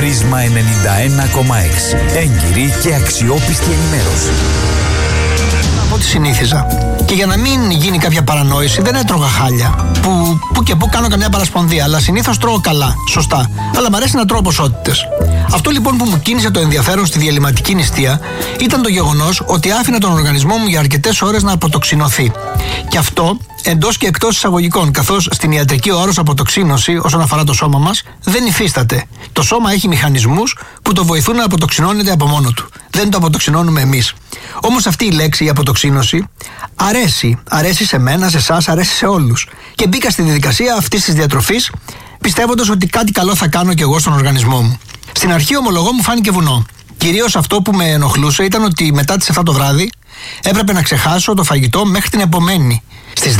Πρίσμα 91,6. Έγκυρη και αξιόπιστη ενημέρωση. Από ό,τι συνήθιζα. Και για να μην γίνει κάποια παρανόηση, δεν έτρωγα χάλια. Που και που κάνω καμιά παρασπονδία. Αλλά συνήθως τρώω καλά, σωστά. Αλλά μ' αρέσει να τρώω ποσότητες. Αυτό λοιπόν που μου κίνησε το ενδιαφέρον στη διαλυματική νηστεία ήταν το γεγονός ότι άφηνα τον οργανισμό μου για αρκετές ώρες να αποτοξινωθεί. Και αυτό εντός και εκτός εισαγωγικών, καθώς στην ιατρική ο όρος αποτοξίνωση, όσον αφορά το σώμα μας, δεν υφίσταται. Το σώμα έχει μηχανισμούς που το βοηθούν να αποτοξινώνεται από μόνο του. Δεν το αποτοξινώνουμε εμείς. Όμως αυτή η λέξη, η αποτοξίνωση, αρέσει σε μένα, σε εσάς, αρέσει σε όλους. Και μπήκα στη διαδικασία αυτής της διατροφής, πιστεύοντας ότι κάτι καλό θα κάνω κι εγώ στον οργανισμό μου. Στην αρχή, ομολογώ, μου φάνηκε βουνό. Κυρίως αυτό που με ενοχλούσε ήταν ότι μετά τις 7 το βράδυ έπρεπε να ξεχάσω το φαγητό μέχρι την επομένη, στις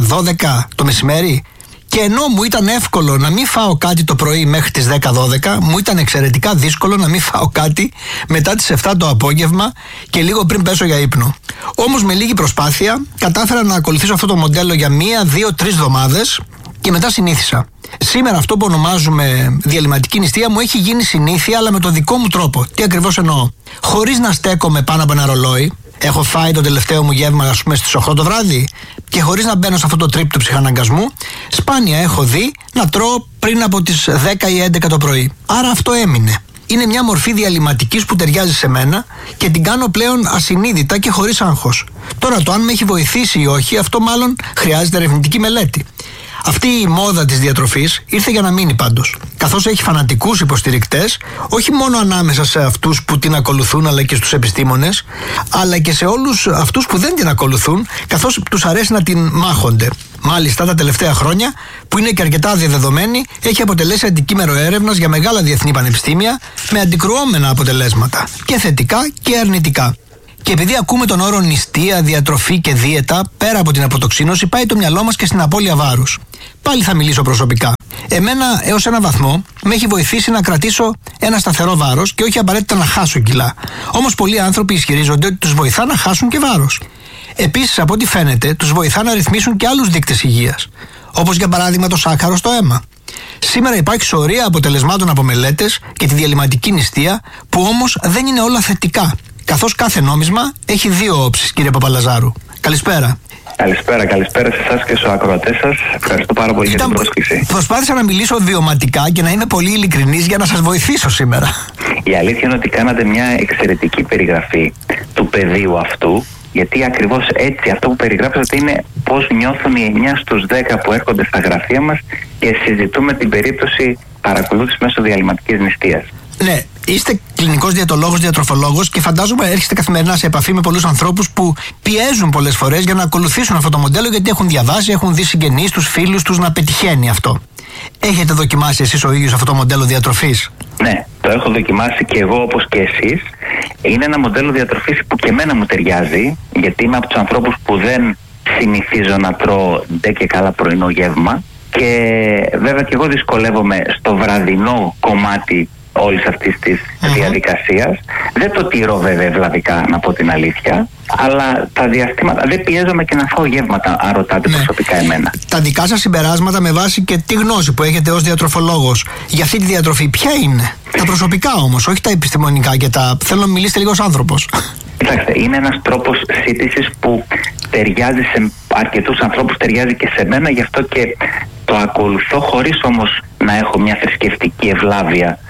10-12 το μεσημέρι. Και ενώ μου ήταν εύκολο να μην φάω κάτι το πρωί μέχρι τις 10-12, μου ήταν εξαιρετικά δύσκολο να μην φάω κάτι μετά τις 7 το απόγευμα και λίγο πριν πέσω για ύπνο. Όμως με λίγη προσπάθεια κατάφερα να ακολουθήσω αυτό το μοντέλο για 1-2-3 εβδομάδες και μετά συνήθισα. Σήμερα αυτό που ονομάζουμε διαλυματική νηστεία μου έχει γίνει συνήθεια, αλλά με το δικό μου τρόπο. Τι ακριβώς εννοώ? Χωρίς να στέκομαι πάνω από ένα ρολόι. Έχω φάει το τελευταίο μου γεύμα, ας πούμε, στις 8 το βράδυ, και χωρίς να μπαίνω σε αυτό το τρίπ του ψυχαναγκασμού, σπάνια έχω δει να τρώω πριν από τις 10 ή 11 το πρωί. Άρα αυτό έμεινε. Είναι μια μορφή διαλυματικής που ταιριάζει σε μένα και την κάνω πλέον ασυνείδητα και χωρίς άγχος. Τώρα, το αν με έχει βοηθήσει ή όχι, αυτό μάλλον χρειάζεται ερευνητική μελέτη. Αυτή η μόδα της διατροφής ήρθε για να μείνει πάντως, καθώς έχει φανατικούς υποστηρικτές, όχι μόνο ανάμεσα σε αυτούς που την ακολουθούν αλλά και στους επιστήμονες, αλλά και σε όλους αυτούς που δεν την ακολουθούν, καθώς τους αρέσει να την μάχονται. Μάλιστα, τα τελευταία χρόνια, που είναι και αρκετά διαδεδομένη, έχει αποτελέσει αντικείμενο έρευνας για μεγάλα διεθνή πανεπιστήμια με αντικρουόμενα αποτελέσματα, και θετικά και αρνητικά. Και επειδή ακούμε τον όρο νηστεία, διατροφή και δίαιτα, πέρα από την αποτοξίνωση, πάει το μυαλό μας και στην απώλεια βάρους. Πάλι θα μιλήσω προσωπικά. Εμένα, έως ένα βαθμό, με έχει βοηθήσει να κρατήσω ένα σταθερό βάρος και όχι απαραίτητα να χάσω κιλά. Όμως πολλοί άνθρωποι ισχυρίζονται ότι τους βοηθά να χάσουν και βάρος. Επίσης, από ό,τι φαίνεται, τους βοηθά να ρυθμίσουν και άλλους δείκτες υγείας. Όπως για παράδειγμα το σάκχαρο στο αίμα. Σήμερα υπάρχει σωρία αποτελεσμάτων από μελέτες και τη διαλυματική νηστεία, που όμως δεν είναι όλα θετικά. Καθώς κάθε νόμισμα έχει δύο όψεις, κύριε Παπαλαζάρου. Καλησπέρα. Καλησπέρα σε εσάς και στους ακροατές σας. Ευχαριστώ πάρα πολύ για την πρόσκληση. Προσπάθησα να μιλήσω βιωματικά και να είμαι πολύ ειλικρινής για να σας βοηθήσω σήμερα. Η αλήθεια είναι ότι κάνατε μια εξαιρετική περιγραφή του πεδίου αυτού, γιατί ακριβώς έτσι αυτό που περιγράψατε είναι πώς νιώθουν οι 9 στους 10 που έρχονται στα γραφεία μας και συζητούμε την περίπτωση παρακολούθησης μέσω διαλυματικής νηστείας. Ναι, είστε κλινικός διαιτολόγος, διατροφολόγος και φαντάζομαι έρχεστε καθημερινά σε επαφή με πολλούς ανθρώπους που πιέζουν πολλές φορές για να ακολουθήσουν αυτό το μοντέλο, γιατί έχουν διαβάσει, έχουν δει συγγενείς τους, φίλους τους να πετυχαίνει αυτό. Έχετε δοκιμάσει εσείς ο ίδιος αυτό το μοντέλο διατροφής? Ναι, το έχω δοκιμάσει και εγώ όπως και εσείς. Είναι ένα μοντέλο διατροφής που και εμένα μου ταιριάζει, γιατί είμαι από τους ανθρώπους που δεν συνηθίζω να τρώω ντε και καλά πρωινό γεύμα, και βέβαια και εγώ δυσκολεύομαι στο βραδινό κομμάτι όλης αυτής της διαδικασίας. Δεν το τηρώ βέβαια ευλαβικά, να πω την αλήθεια, αλλά τα διαστήματα δεν πιέζομαι και να φάω γεύματα, αν ρωτάτε προσωπικά εμένα. Τα δικά σας συμπεράσματα, με βάση και τη γνώση που έχετε ως διατροφολόγος για αυτή τη διατροφή, ποια είναι? Τα προσωπικά όμως, όχι τα επιστημονικά και τα... Θέλω να μιλήσετε λίγο ως άνθρωπος. Κοιτάξτε, είναι ένας τρόπος σύντησης που ταιριάζει σε αρκετούς ανθρώπους, ταιριάζει και σε μένα, γι' αυτό και το ακολουθώ, χωρίς όμως να έχω μια θρησκευτική ευλάβεια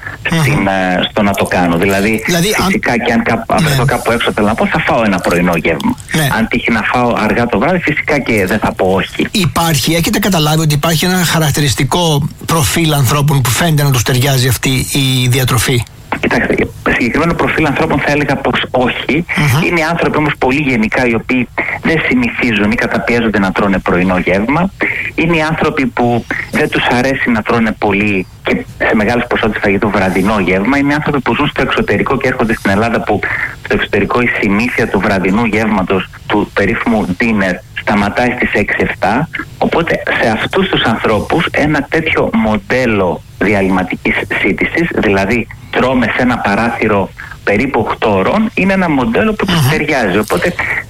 στο να το κάνω. Δηλαδή φυσικά και αν βρεθώ κάπου έξω, θέλω να πω, θα φάω ένα πρωινό γεύμα. Ναι. Αν τύχει να φάω αργά το βράδυ, φυσικά και δεν θα πω όχι. Έχετε καταλάβει ότι υπάρχει ένα χαρακτηριστικό προφίλ ανθρώπων που φαίνεται να τους ταιριάζει αυτή η διατροφή? Κοιτάξτε, συγκεκριμένο προφίλ ανθρώπων θα έλεγα πως όχι. Είναι άνθρωποι όμως πολύ γενικά οι οποίοι δεν συνηθίζουν ή καταπιέζονται να τρώνε πρωινό γεύμα. Είναι οι άνθρωποι που δεν τους αρέσει να τρώνε πολύ και σε μεγάλες ποσότητες φαγητού βραδινό γεύμα. Είναι οι άνθρωποι που ζουν στο εξωτερικό και έρχονται στην Ελλάδα, που στο εξωτερικό η συνήθεια του βραδινού γεύματος, του περίφημου dinner, σταματάει στις 6-7. Οπότε σε αυτούς τους ανθρώπους ένα τέτοιο μοντέλο διαλυματικής σύντησης, δηλαδή τρώμε σε ένα παράθυρο περίπου 8 ώρων, είναι ένα μοντέλο που τους ταιριάζει. Οπότε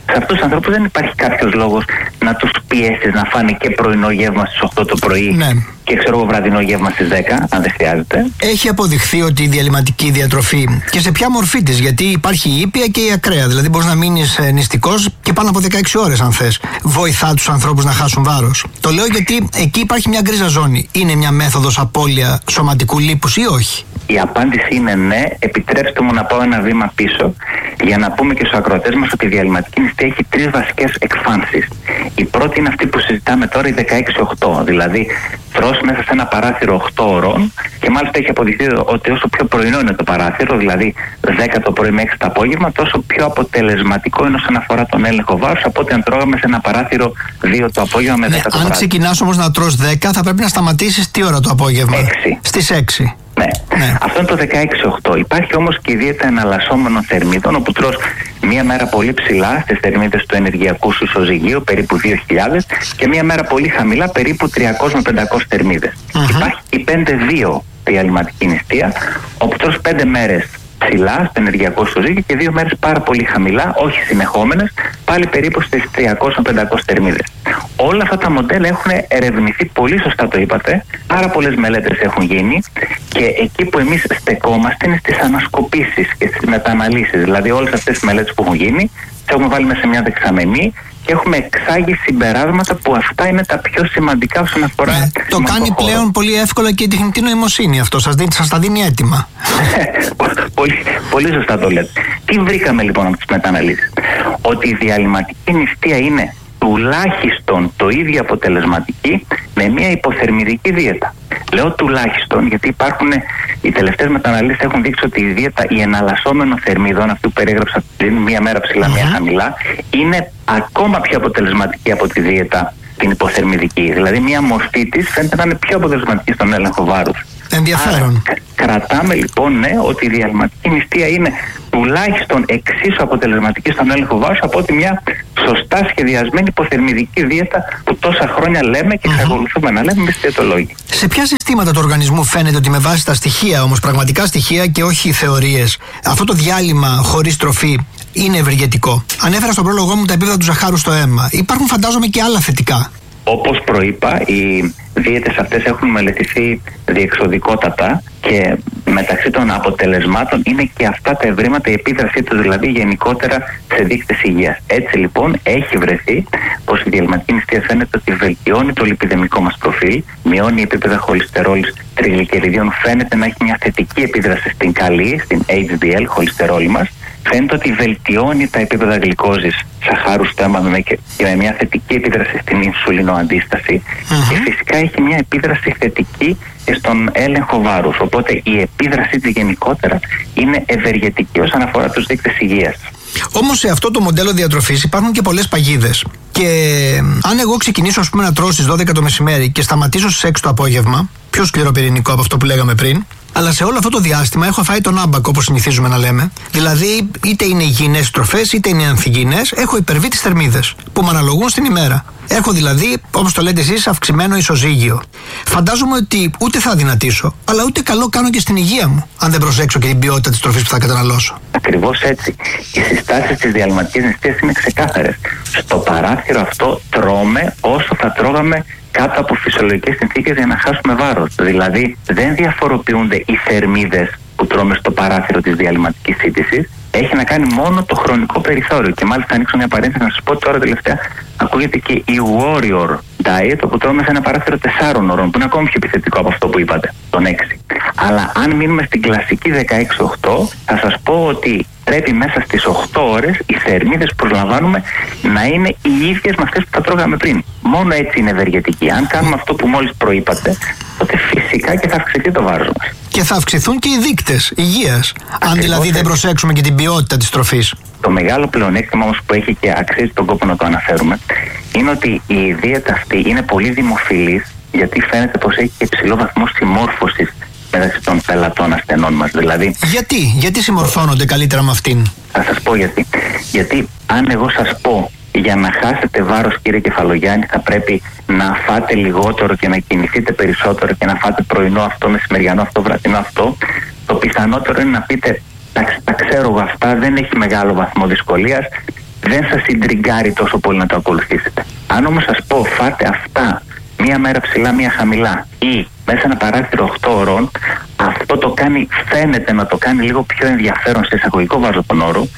Σε αυτούς τους ανθρώπους δεν υπάρχει κάποιος λόγος να τους πιέσεις να φάνε και πρωινό γεύμα στις 8 το πρωί, ναι, και βραδινό γεύμα στις 10, αν δεν χρειάζεται. Έχει αποδειχθεί ότι η διαλυματική διατροφή, και σε ποια μορφή της, γιατί υπάρχει η ήπια και η ακραία, δηλαδή μπορείς να μείνεις νηστικός και πάνω από 16 ώρες αν θες, βοηθά τους ανθρώπους να χάσουν βάρος? Το λέω γιατί εκεί υπάρχει μια γκρίζα ζώνη. Είναι μια μέθοδος απώλεια σωματικού λίπους ή όχι? Η απάντηση είναι ναι. Επιτρέψτε μου να πάω ένα βήμα πίσω για να πούμε και στους ακροατές μας ότι η διαλυματική νηστεία έχει 3 βασικές εκφάνσεις. Η πρώτη είναι αυτή που συζητάμε τώρα, η 16-8, δηλαδή τρως μέσα σε ένα παράθυρο 8 ώρων, και μάλιστα έχει αποδειχθεί ότι όσο πιο πρωινό είναι το παράθυρο, δηλαδή 10 το πρωί με 6 το απόγευμα, τόσο πιο αποτελεσματικό είναι όσον αφορά τον έλεγχο βάρους από ότι αν τρώγαμε σε ένα παράθυρο 2 το απόγευμα με 10 το βράδυ. Αν ξεκινάς όμως να τρως 10, θα πρέπει να σταματήσεις τι ώρα το απόγευμα? 6. Στις 6. Ναι. Αυτό είναι το 16-8. Υπάρχει όμως και η δίαιτα εναλλασσόμενων θερμίδων, όπου τρως μία μέρα πολύ ψηλά στις θερμίδες του ενεργειακού σου ισοζυγίου, περίπου 2.000, και μία μέρα πολύ χαμηλά, περίπου 300 με 500 θερμίδες. Υπάρχει η 5-2 διαλυματική νηστεία, όπου τρως 5 μέρες ψηλά στο ενεργειακό ισοζύγιο και 2 μέρες πάρα πολύ χαμηλά, όχι συνεχόμενες, πάλι περίπου στις 300-500 θερμίδες. Όλα αυτά τα μοντέλα έχουν ερευνηθεί, πολύ σωστά το είπατε, πάρα πολλές μελέτες έχουν γίνει, και εκεί που εμείς στεκόμαστε είναι στις ανασκοπήσεις και στις μετααναλύσεις. Δηλαδή όλες αυτές τις μελέτες που έχουν γίνει τις έχουμε βάλει μέσα σε μια δεξαμενή και έχουμε εξάγει συμπεράσματα που αυτά είναι τα πιο σημαντικά όσον αφορά. Το κάνει πλέον πολύ εύκολα και η τεχνητή νοημοσύνη αυτό, σας τα δίνει έτοιμα. Πολύ σωστά το λέτε. Τι βρήκαμε λοιπόν από τις μετααναλύσεις? Ότι η διαλυματική νηστεία είναι τουλάχιστον το ίδιο αποτελεσματική με μια υποθερμιδική δίαιτα. Λέω τουλάχιστον γιατί υπάρχουν, οι τελευταίες μετααναλύσεις έχουν δείξει ότι η δίαιτα η εναλλασσόμενων θερμίδων, αυτή που περίγραψα πριν, μία μέρα ψηλά, μία χαμηλά, είναι ακόμα πιο αποτελεσματική από τη δίαιτα την υποθερμιδική. Δηλαδή μια μορφή της φαίνεται να είναι πιο αποτελεσματική στον έλεγχο βάρους. Ενδιαφέρον. Άρα, κρατάμε λοιπόν ότι η διαλυματική νηστεία είναι τουλάχιστον εξίσου αποτελεσματική στον έλεγχο βάρους από ότι μια σωστά σχεδιασμένη υποθερμιδική δίαιτα που τόσα χρόνια λέμε και εξακολουθούμε να λέμε με διαιτολόγοι. Σε ποια συστήματα του οργανισμού φαίνεται ότι με βάση τα στοιχεία, όμως πραγματικά στοιχεία και όχι θεωρίες, αυτό το διάλειμμα χωρίς τροφή είναι ευεργετικό? Ανέφερα στον πρόλογό μου τα επίπεδα του ζαχάρου στο αίμα. Υπάρχουν φαντάζομαι και άλλα θετικά. Όπως προείπα, οι δίαιτες αυτές έχουν μελετηθεί διεξοδικότατα και μεταξύ των αποτελεσμάτων είναι και αυτά τα ευρήματα, η επίδρασή τους δηλαδή γενικότερα σε δείκτες υγείας. Έτσι λοιπόν έχει βρεθεί πως η διαλυματική νηστεία φαίνεται ότι βελτιώνει το λιπιδαιμικό μας προφίλ, μειώνει επίπεδα χολυστερόλης, τριγλικεριδίων, φαίνεται να έχει μια θετική επίδραση στην καλή, στην HDL, χολυστερόλη μας. Φαίνεται ότι βελτιώνει τα επίπεδα γλυκόζης, σαχάρου στο αίμα και με μια θετική επίδραση στην ινσουλινοαντίσταση και φυσικά έχει μια επίδραση θετική στον έλεγχο βάρους. Οπότε η επίδρασή της γενικότερα είναι ευεργετική όσον αφορά τους δείκτες υγείας. Όμως σε αυτό το μοντέλο διατροφής υπάρχουν και πολλές παγίδες. Και αν εγώ ξεκινήσω ας πούμε να τρώω στις 12 το μεσημέρι και σταματήσω στις 6 το απόγευμα, πιο σκληροπυρηνικό από αυτό που λέγαμε πριν, αλλά σε όλο αυτό το διάστημα έχω φάει τον άμπακο όπως συνηθίζουμε να λέμε, δηλαδή είτε είναι υγιεινές τροφές είτε είναι ανθυγιεινές, έχω υπερβεί τις θερμίδες που με αναλογούν στην ημέρα. Έχω δηλαδή, όπως το λέτε εσείς, αυξημένο ισοζύγιο. Φαντάζομαι ότι ούτε θα αδυνατήσω, αλλά ούτε καλό κάνω και στην υγεία μου, αν δεν προσέξω και την ποιότητα της τροφής που θα καταναλώσω. Ακριβώς έτσι. Οι συστάσεις της διαλυματικής νηστείας είναι ξεκάθαρες. Στο παράθυρο αυτό τρώμε όσο θα τρώγαμε κάτω από φυσιολογικές συνθήκες για να χάσουμε βάρος. Δηλαδή δεν διαφοροποιούνται οι θερμίδες που τρώμε στο παράθυρο της διαλυματικής σύντησης. Έχει να κάνει μόνο το χρονικό περιθώριο. Και μάλιστα ανοίξω μια παρένθεση να σας πω τώρα τελευταία, ακούγεται και η Warrior Diet, όπου τρώμε σε ένα παράθυρο 4 ώρων, που είναι ακόμη πιο επιθετικό από αυτό που είπατε, τον 6. Αλλά αν μείνουμε στην κλασική 16-8, θα σας πω ότι πρέπει μέσα στις 8 ώρες οι θερμίδες που προσλαμβάνουμε να είναι οι ίδιες με αυτές που θα τρώγαμε πριν. Μόνο έτσι είναι ευεργετική. Αν κάνουμε αυτό που μόλις προείπατε, τότε φυσικά και θα αυξηθεί το βάρος μας. Και θα αυξηθούν και οι δείκτες υγείας. Αν δηλαδή δεν προσέξουμε και την ποιότητα της τροφής. Το μεγάλο πλεονέκτημα όμως που έχει και αξίζει τον κόπο να το αναφέρουμε είναι ότι η δίαιτα αυτή είναι πολύ δημοφιλής, γιατί φαίνεται πως έχει και υψηλό βαθμό συμμόρφωσης μεταξύ των πελατών ασθενών μας. Δηλαδή, γιατί συμμορφώνονται καλύτερα με αυτήν? Θα σας πω γιατί. Γιατί αν εγώ σας πω για να χάσετε βάρος, κύριε Κεφαλογιάννη, θα πρέπει να φάτε λιγότερο και να κινηθείτε περισσότερο και να φάτε πρωινό αυτό, μεσημεριανό αυτό, βραδινό αυτό, το πιθανότερο είναι να πείτε τα ξέρω εγώ αυτά, δεν έχει μεγάλο βαθμό δυσκολίας, δεν σας συντριγκάρει τόσο πολύ να το ακολουθήσετε. Αν όμως σας πω φάτε αυτά μία μέρα ψηλά, μία χαμηλά ή μέσα ένα παράθυρο 8 ώρων, αυτό το κάνει, φαίνεται να το κάνει λίγο πιο ενδιαφέρον, σε εισαγωγικό βάζω τον όρο.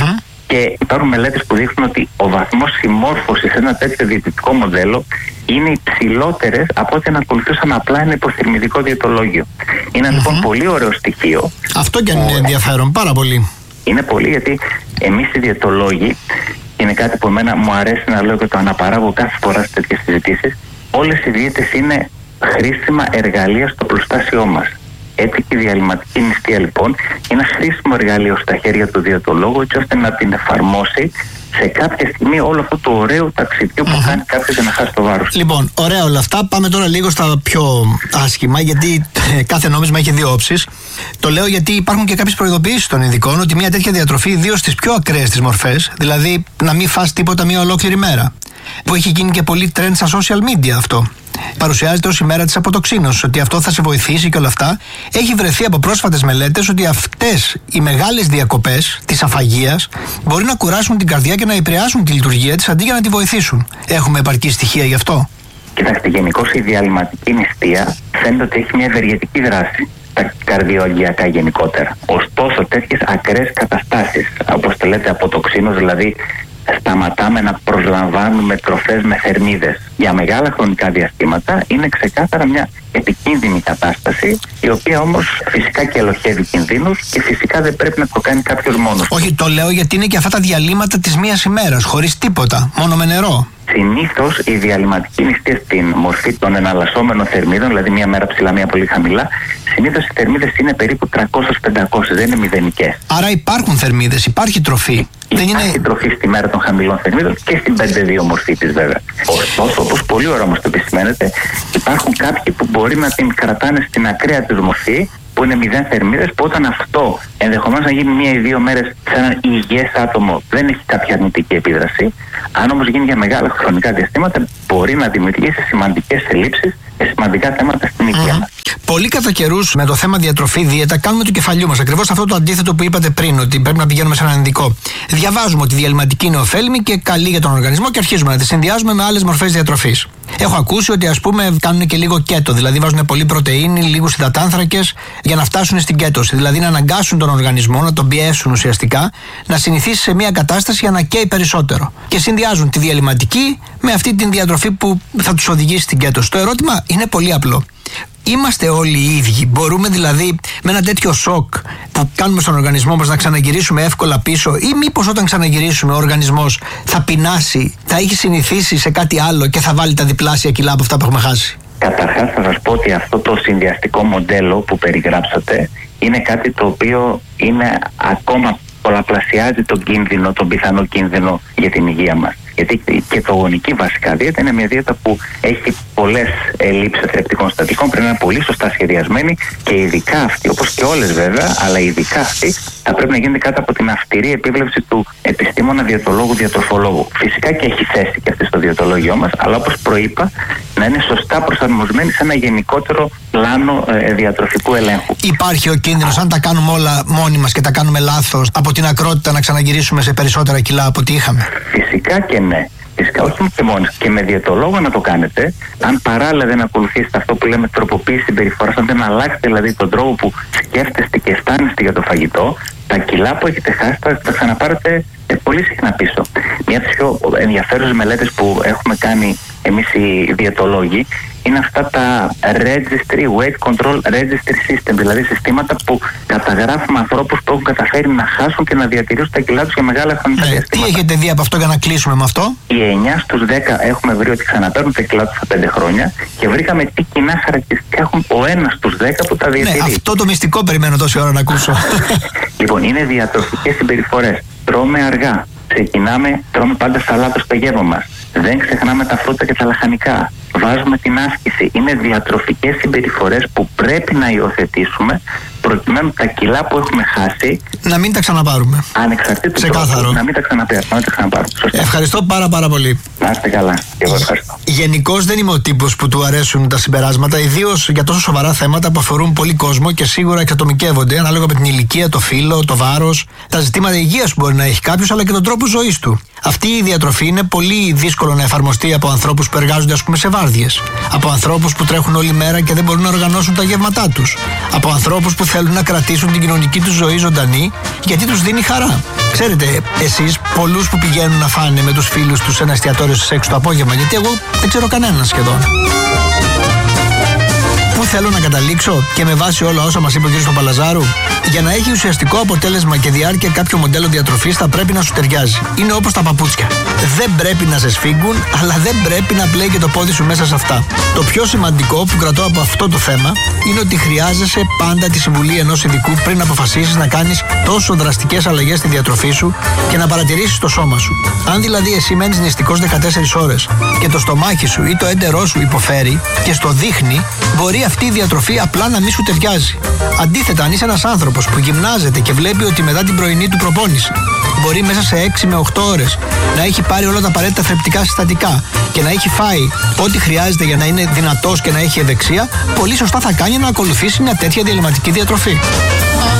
Και υπάρχουν μελέτες που δείχνουν ότι ο βαθμός συμμόρφωσης σε ένα τέτοιο διαιτητικό μοντέλο είναι υψηλότερες από ό,τι να ακολουθούσαν απλά ένα υποθερμιδικό διαιτολόγιο. Είναι λοιπόν πολύ ωραίο στοιχείο. Αυτό και είναι ενδιαφέρον, πάρα πολύ. Είναι πολύ, γιατί εμείς οι διαιτολόγοι, είναι κάτι που εμένα μου αρέσει να λέω και το αναπαράγω κάθε φορά σε τέτοιες συζητήσεις, όλες οι δίαιτες είναι χρήσιμα εργαλεία στο πλουστάσιό μας. Έτσι και η διαλυματική νηστεία λοιπόν είναι ένα χρήσιμο εργαλείο στα χέρια του διαιτολόγου, έτσι ώστε να την εφαρμόσει σε κάποια στιγμή όλο αυτό το ωραίο ταξιδιού που κάνει κάποιος για να χάσει το βάρος. Λοιπόν, ωραία όλα αυτά. Πάμε τώρα λίγο στα πιο άσχημα, γιατί κάθε νόμισμα έχει δύο όψεις. Το λέω γιατί υπάρχουν και κάποιες προειδοποιήσεις των ειδικών ότι μια τέτοια διατροφή, ιδίως στις πιο ακραίες τις μορφές, δηλαδή να μην φας τίποτα μια ολόκληρη μέρα, που έχει γίνει και πολύ trend στα social media αυτό. Παρουσιάζεται ως η μέρα της αποτοξίνωσης, ότι αυτό θα σε βοηθήσει και όλα αυτά. Έχει βρεθεί από πρόσφατες μελέτες ότι αυτές οι μεγάλες διακοπές της αφαγίας μπορεί να κουράσουν την καρδιά και να επηρεάσουν τη λειτουργία της αντί για να τη βοηθήσουν. Έχουμε επαρκή στοιχεία γι' αυτό? Κοιτάξτε, γενικώς η διαλυματική νηστεία φαίνεται ότι έχει μια ευεργετική δράση στα καρδιοαγγειακά γενικότερα. Ωστόσο, τέτοιες ακραίες καταστάσεις, όπως το λέτε αποτοξίνωση, δηλαδή σταματάμε να προσλαμβάνουμε τροφές με θερμίδες για μεγάλα χρονικά διαστήματα, είναι ξεκάθαρα μια επικίνδυνη κατάσταση, η οποία όμως φυσικά και ελοχεύει κινδύνους και φυσικά δεν πρέπει να το κάνει κάποιος μόνος. Όχι, το λέω γιατί είναι και αυτά τα διαλύματα της μίας ημέρας, χωρίς τίποτα, μόνο με νερό. Συνήθως η διαλυματική νηστεία στην μορφή των εναλλασσόμενων θερμίδων, δηλαδή μία μέρα ψηλά, μία πολύ χαμηλά, συνήθως οι θερμίδες είναι περίπου 300-500, δεν είναι μηδενικές. Άρα υπάρχουν θερμίδες, υπάρχει τροφή. Υπάρχει τροφή στη μέρα των χαμηλών θερμίδων και στην 5-2 μορφή της βέβαια. Ωστόσο, όπως πολύ ωραία όμως το επισημαίνετε, υπάρχουν κάποιοι που μπορεί να την κρατάνε στην ακραία της μορφή, που είναι 0 θερμίδες, που όταν αυτό ενδεχομένως να γίνει 1 ή 2 μέρες σε έναν υγιές άτομο δεν έχει κάποια αρνητική επίδραση. Αν όμως γίνει για μεγάλα χρονικά διαστήματα, μπορεί να δημιουργήσει σημαντικές ελλείψεις και σημαντικά θέματα στην υγεία μας. Πολύ κατά καιρούς με το θέμα διατροφή-δίαιτα κάνουμε του κεφαλιού μας. Ακριβώς αυτό το αντίθετο που είπατε πριν, ότι πρέπει να πηγαίνουμε σε έναν ειδικό. Διαβάζουμε ότι η διαλυματική είναι ωφέλιμη και καλή για τον οργανισμό και αρχίζουμε να τη συνδυάζουμε με άλλες μορφές διατροφής. Έχω ακούσει ότι ας πούμε κάνουν και λίγο κέτο, δηλαδή βάζουν πολύ πρωτεΐνη, λίγους υδατάνθρακες για να φτάσουν στην κέτωση. Δηλαδή να αναγκάσουν τον οργανισμό, να τον πιέσουν ουσιαστικά, να συνηθίσει σε μια κατάσταση για να καίει περισσότερο. Και συνδυάζουν τη διαλυματική με αυτή την διατροφή που θα τους οδηγήσει στην κέτωση. Το ερώτημα είναι πολύ απλό. Είμαστε όλοι οι ίδιοι? Μπορούμε δηλαδή με ένα τέτοιο σοκ που κάνουμε στον οργανισμό μας να ξαναγυρίσουμε εύκολα πίσω, ή μήπως όταν ξαναγυρίσουμε ο οργανισμός θα πεινάσει, θα έχει συνηθίσει σε κάτι άλλο και θα βάλει τα διπλάσια κιλά από αυτά που έχουμε χάσει? Καταρχάς θα σας πω ότι αυτό το συνδυαστικό μοντέλο που περιγράψατε είναι κάτι το οποίο είναι ακόμα πολλαπλασιάζει τον κίνδυνο, τον πιθανό κίνδυνο για την υγεία μας. Γιατί η κετογονική βασικά δίαιτα είναι μια δίαιτα που έχει πολλές ελλείψεις θρεπτικών συστατικών, πρέπει να είναι πολύ σωστά σχεδιασμένη και ειδικά αυτή, όπως και όλες βέβαια, αλλά ειδικά αυτή θα πρέπει να γίνεται κάτω από την αυστηρή επίβλεψη του επιστήμονα, διαιτολόγου, διατροφολόγου. Φυσικά και έχει θέση και αυτή στο διαιτολόγιό μας, αλλά όπως προείπα, να είναι σωστά προσαρμοσμένη σε ένα γενικότερο πλάνο διατροφικού ελέγχου. Υπάρχει ο κίνδυνος, αν τα κάνουμε όλα μόνοι μας και τα κάνουμε λάθος, από την ακρότητα να ξαναγυρίσουμε σε περισσότερα κιλά από ό,τι είχαμε? Φυσικά και ναι. Φυσικά, όχι και μόνοι, και με διαιτολόγο να το κάνετε. Αν παράλληλα δεν ακολουθήσετε αυτό που λέμε τροποποίηση συμπεριφοράς, αν δεν αλλάξετε δηλαδή τον τρόπο που σκέφτεστε και αισθάνεστε για το φαγητό, τα κιλά που έχετε χάσει θα τα ξαναπάρετε πολύ συχνά πίσω. Μια από τις πιο ενδιαφέρουσες μελέτες που έχουμε κάνει εμείς οι διαιτολόγοι είναι αυτά τα registry, weight control registry system, δηλαδή συστήματα που καταγράφουμε ανθρώπους που έχουν καταφέρει να χάσουν και να διατηρήσουν τα κιλά τους για μεγάλα χρονικά διαστήματα. Τι έχετε δει από αυτό για να κλείσουμε με αυτό? Οι 9 στους 10 έχουμε βρει ότι ξαναπαίρνουν τα κιλά τους στα 5 χρόνια και βρήκαμε τι κοινά χαρακτηριστικά έχουν ο 1 στους 10 που τα διατηρεί. Ναι, αυτό το μυστικό περιμένω τόση ώρα να ακούσω. Λοιπόν, είναι διατροφικές συμπεριφορές. Τρώμε αργά. Τρώμε πάντα σαλάτα στο γεύμα μας. Δεν ξεχνάμε τα φρούτα και τα λαχανικά. Βάζουμε την άσκηση. Είναι διατροφικές συμπεριφορές που πρέπει να υιοθετήσουμε προκειμένου τα κιλά που έχουμε χάσει να μην τα ξαναπάρουμε. Ανεξαρτήτως Ξεκάθαρο. να μην τα ξαναπάρουμε. Ευχαριστώ πάρα πολύ. Να είστε καλά. Και εγώ ευχαριστώ. Γενικώς δεν είμαι ο τύπος που του αρέσουν τα συμπεράσματα, ιδίως για τόσο σοβαρά θέματα που αφορούν πολύ κόσμο και σίγουρα εξατομικεύονται ανάλογα με την ηλικία, το φύλο, το βάρος, τα ζητήματα υγείας που μπορεί να έχει κάποιος, αλλά και τον τρόπο ζωής του. Αυτή η διατροφή είναι πολύ δύσκολο να εφαρμοστεί από ανθρώπους που εργάζονται, ας πούμε, σε βάρδιες. Από ανθρώπους που τρέχουν όλη μέρα και δεν μπορούν να οργανώσουν τα γεύματά τους. Από ανθρώπους που θέλουν να κρατήσουν την κοινωνική τους ζωή ζωντανή γιατί τους δίνει χαρά. Ξέρετε, εσείς, πολλούς που πηγαίνουν να φάνε με τους φίλους τους σε ένα εστιατόριο στις 6 το απόγευμα, γιατί εγώ δεν ξέρω κανέναν σχεδόν. Πού θέλω να καταλήξω και με βάση όλα όσα μας είπε ο κ. Παπαλαζάρου? Για να έχει ουσιαστικό αποτέλεσμα και διάρκεια κάποιο μοντέλο διατροφής θα πρέπει να σου ταιριάζει. Είναι όπως τα παπούτσια. Δεν πρέπει να σε σφίγγουν, αλλά δεν πρέπει να πλέει και το πόδι σου μέσα σε αυτά. Το πιο σημαντικό που κρατώ από αυτό το θέμα είναι ότι χρειάζεσαι πάντα τη συμβουλή ενός ειδικού πριν αποφασίσεις να κάνεις τόσο δραστικές αλλαγές στη διατροφή σου και να παρατηρήσεις το σώμα σου. Αν δηλαδή εσύ μένεις νηστικός 14 ώρες και το στομάχι σου ή το έντερό σου υποφέρει και στο δείχνει, μπορεί αυτή η διατροφή απλά να μην σου ταιριάζει. Αντίθετα, αν είσαι ένας άνθρωπος που γυμνάζεται και βλέπει ότι μετά την πρωινή του προπόνηση μπορεί μέσα σε 6 με 8 ώρες να έχει πάρει όλα τα απαραίτητα θρεπτικά συστατικά και να έχει φάει ό,τι χρειάζεται για να είναι δυνατός και να έχει ευεξία, πολύ σωστά θα κάνει να ακολουθήσει μια τέτοια διαλυματική διατροφή.